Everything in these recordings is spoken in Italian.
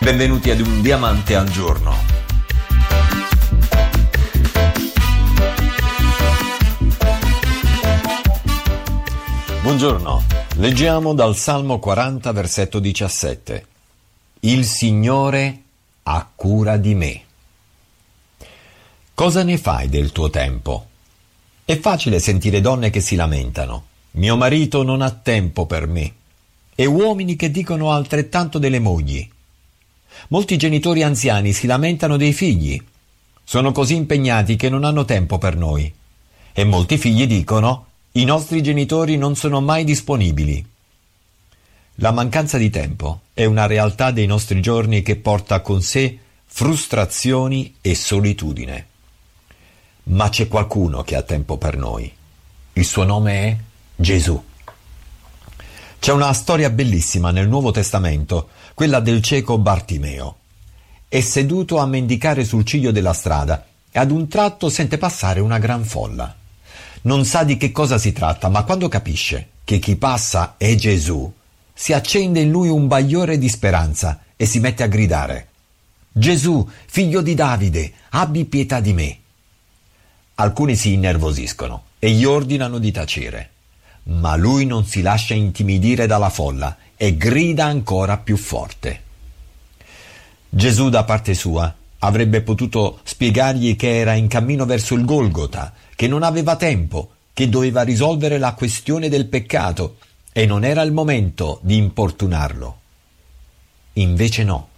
Benvenuti ad Un Diamante al Giorno. Buongiorno, leggiamo dal Salmo 40, versetto 17. Il Signore ha cura di me. Cosa ne fai del tuo tempo? È facile sentire donne che si lamentano. Mio marito non ha tempo per me. E uomini che dicono altrettanto delle mogli. Molti genitori anziani si lamentano dei figli. Sono così impegnati che non hanno tempo per noi. E molti figli dicono: i nostri genitori non sono mai disponibili. La mancanza di tempo è una realtà dei nostri giorni che porta con sé frustrazioni e solitudine. Ma c'è qualcuno che ha tempo per noi. Il suo nome è Gesù. C'è una storia bellissima nel Nuovo Testamento, quella del cieco Bartimeo. È seduto a mendicare sul ciglio della strada e ad un tratto sente passare una gran folla. Non sa di che cosa si tratta, ma quando capisce che chi passa è Gesù, si accende in lui un bagliore di speranza e si mette a gridare: Gesù, figlio di Davide, abbi pietà di me. Alcuni si innervosiscono e gli ordinano di tacere, ma lui non si lascia intimidire dalla folla e grida ancora più forte. Gesù, da parte sua, avrebbe potuto spiegargli che era in cammino verso il Golgota, che non aveva tempo, che doveva risolvere la questione del peccato e non era il momento di importunarlo. Invece no.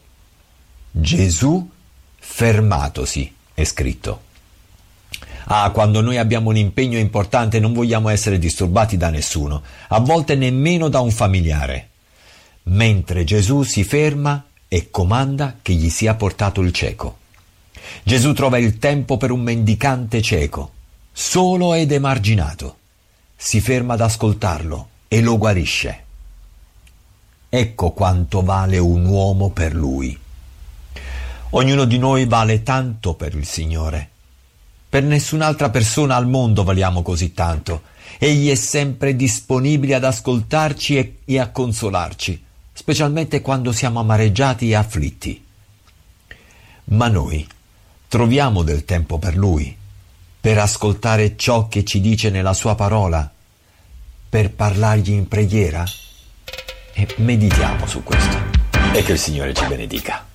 Gesù fermatosi, è scritto. Quando noi abbiamo un impegno importante non vogliamo essere disturbati da nessuno, a volte nemmeno da un familiare. Mentre Gesù si ferma e comanda che gli sia portato il cieco. Gesù trova il tempo per un mendicante cieco, solo ed emarginato. Si ferma ad ascoltarlo e lo guarisce. Ecco quanto vale un uomo per lui. Ognuno di noi vale tanto per il Signore. Per nessun'altra persona al mondo valiamo così tanto. Egli è sempre disponibile ad ascoltarci e a consolarci, specialmente quando siamo amareggiati e afflitti. Ma noi troviamo del tempo per Lui, per ascoltare ciò che ci dice nella Sua parola, per parlargli in preghiera? E meditiamo su questo. E che il Signore ci benedica.